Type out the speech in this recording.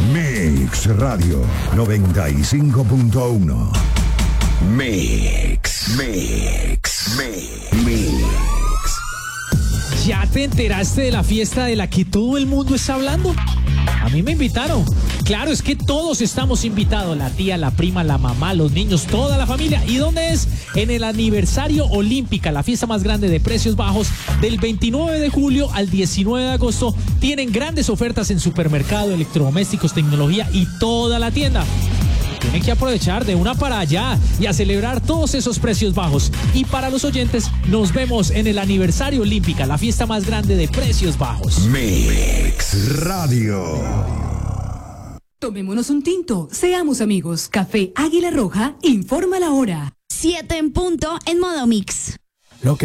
Mix Radio 95.1. Mix. ¿Ya te enteraste de la fiesta de la que todo el mundo está hablando? A mí me invitaron. Claro, es que todos estamos invitados. La tía, la prima, la mamá, los niños, toda la familia. ¿Y dónde es? En el aniversario Olímpica, la fiesta más grande de precios bajos. Del 29 de julio al 19 de agosto. Tienen grandes ofertas en supermercado, electrodomésticos, tecnología y toda la tienda. Tienen que aprovechar de una para allá y a celebrar todos esos precios bajos. Y para los oyentes, nos vemos en el aniversario Olímpica, la fiesta más grande de precios bajos. Mix Radio. Tomémonos un tinto, seamos amigos. Café Águila Roja informa la hora. 7 en punto en modo mix.